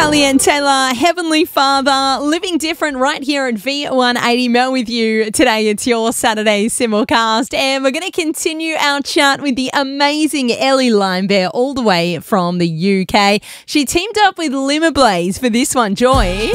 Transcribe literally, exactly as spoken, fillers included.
Carly Ann Taylor, Heavenly Father, living different right here at V one eighty Mel with you. Today it's your Saturday simulcast, and we're going to continue our chat with the amazing Ellie Limebear all the way from the U K. She teamed up with Limmerblaze for this one, Joy.